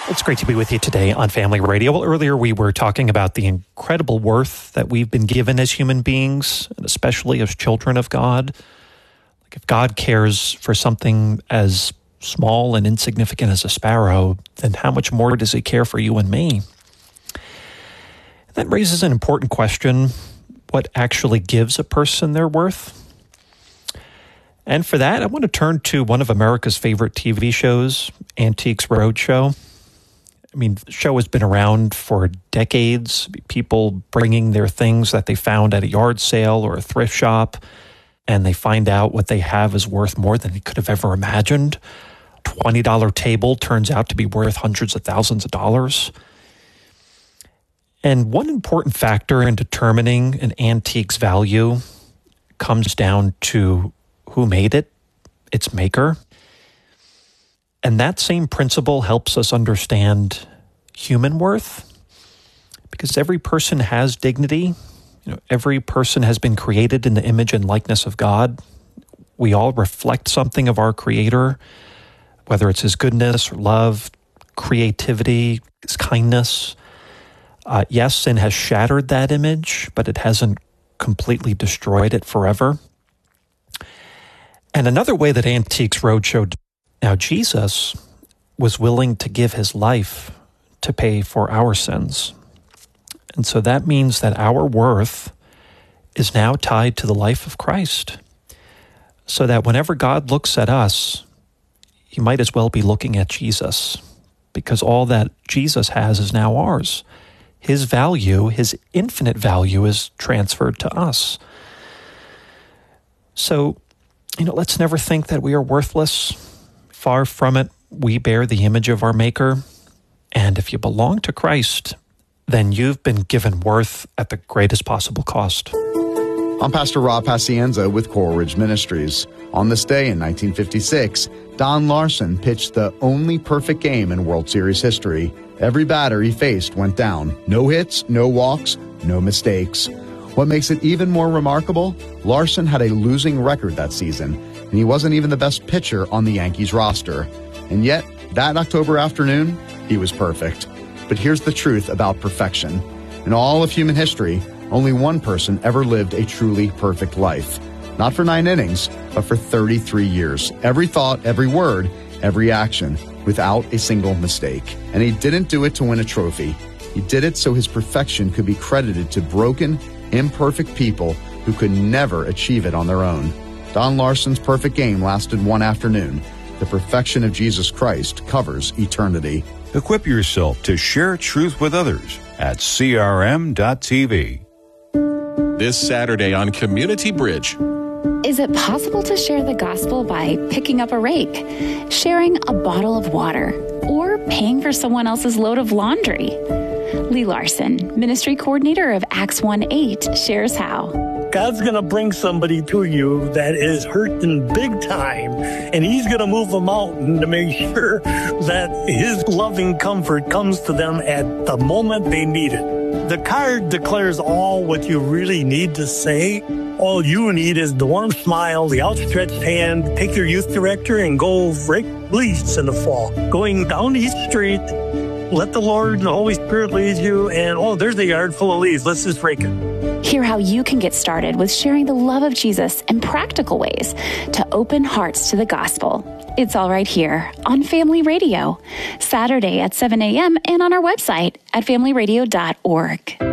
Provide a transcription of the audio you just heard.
It's great to be with you today on Family Radio. Well, earlier we were talking about the incredible worth that we've been given as human beings, and especially as children of God. Like if God cares for something as small and insignificant as a sparrow, then how much more does he care for you and me? And that raises an important question: what actually gives a person their worth? And for that, I want to turn to one of America's favorite TV shows, Antiques Roadshow. I mean, the show has been around for decades. People bringing their things that they found at a yard sale or a thrift shop, and they find out what they have is worth more than they could have ever imagined. $20 table turns out to be worth hundreds of thousands of dollars. And one important factor in determining an antique's value comes down to who made it, its maker. And that same principle helps us understand human worth, because every person has dignity. Every person has been created in the image and likeness of God. We all reflect something of our Creator, whether it's his goodness or love, creativity, his kindness. Yes, sin has shattered that image, but it hasn't completely destroyed it forever. And another way that Antiques Roadshow, now Jesus was willing to give his life to pay for our sins. And so that means that our worth is now tied to the life of Christ. So that whenever God looks at us, he might as well be looking at Jesus, because all that Jesus has is now ours. His value, his infinite value, is transferred to us. So, let's never think that we are worthless. Far from it. We bear the image of our Maker. And if you belong to Christ, then you've been given worth at the greatest possible cost. I'm Pastor Rob Pacienza with Coral Ridge Ministries. On this day in 1956, Don Larson pitched the only perfect game in World Series history. Every batter he faced went down. No hits, no walks, no mistakes. What makes it even more remarkable, Larson had a losing record that season, and he wasn't even the best pitcher on the Yankees roster. And yet, that October afternoon, he was perfect. But here's the truth about perfection. In all of human history, only one person ever lived a truly perfect life. Not for 9 innings, but for 33 years. Every thought, every word, every action, without a single mistake. And he didn't do it to win a trophy. He did it so his perfection could be credited to broken, imperfect people who could never achieve it on their own. Don Larson's perfect game lasted one afternoon. The perfection of Jesus Christ covers eternity. Equip yourself to share truth with others at crm.tv. This Saturday on Community Bridge. Is it possible to share the gospel by picking up a rake, sharing a bottle of water, or paying for someone else's load of laundry? Lee Larson, Ministry Coordinator of Acts 1:8, shares how. God's going to bring somebody to you that is hurting big time, and he's going to move a mountain to make sure that his loving comfort comes to them at the moment they need it. The card declares all what you really need to say. All you need is the warm smile, the outstretched hand. Take your youth director and go rake leaves in the fall. Going down East Street, let the Lord and the Holy Spirit lead you, and there's a yard full of leaves. Let's just rake it. Hear how you can get started with sharing the love of Jesus in practical ways to open hearts to the gospel. It's all right here on Family Radio, Saturday at 7 a.m. and on our website at familyradio.org.